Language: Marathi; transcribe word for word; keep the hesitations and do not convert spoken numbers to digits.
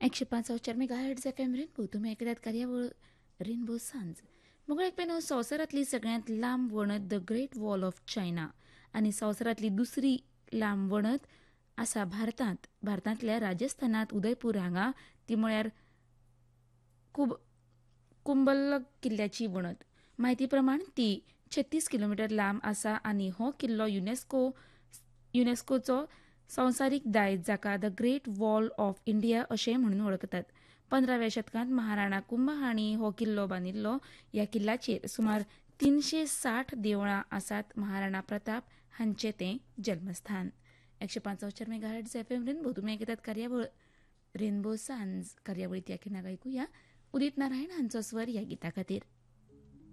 एकशे पाच Avchar mega hertz F M rainbow तुम्ही ऐकतात कार्यावळ रेनबो सांज. मोगळेकपणे संवसारांतली सगळ्यात लांब वणत the great wall of China आनी संवसारांतली दुसरी लांब वणत आसा भारतांत. भारतांतल्या राजस्थानांत उदयपूर हांगा ती म्हळ्यार कुब कुंभल्लक किल्ल्याची वणत. म्हायती प्रमाण ती छत्तीस किलोमीटर लांब आसा आनी हो किल्लो युनेस्को युनेस्कोचो संवसारीक दायज जाका the great wall of India अशें म्हणून वळखतात. पंदराव्या शतकांत महाराणा कुंभ हांणी हो किल्लो बांदिल्लो. ह्या किल्ल्याचेर सुमार तिनशे साठ देवळां आसात. महाराणा प्रताप हांचे तें जल्मस्थान. एकशे पांच Avchar mega hertz F M rainbow तुमी ऐकतात कार्यावळ रेनबो सांज. कार्यावळीत या खिणाक ऐकुया उदित नारायण हांचो स्वर ह्या गिता खातीर.